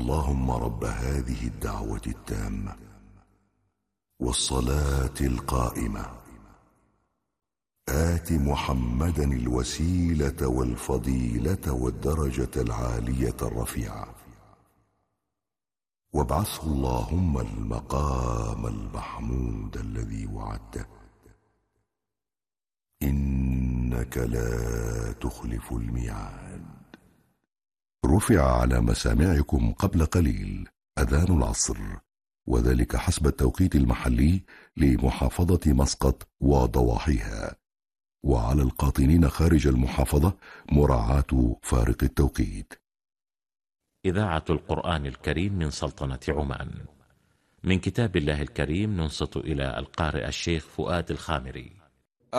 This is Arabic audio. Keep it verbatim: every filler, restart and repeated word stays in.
اللهم رب هذه الدعوة التامة والصلاة القائمة آت محمدا الوسيلة والفضيلة والدرجة العالية الرفيعة وابعثه اللهم المقام المحمود الذي وعدته إنك لا تخلف الميعاد. رفع على مسامعكم قبل قليل أذان العصر، وذلك حسب التوقيت المحلي لمحافظة مسقط وضواحيها، وعلى القاطنين خارج المحافظة مراعاة فارق التوقيت. إذاعة القرآن الكريم من سلطنة عمان، من كتاب الله الكريم ننصت إلى القارئ الشيخ فؤاد الخامري.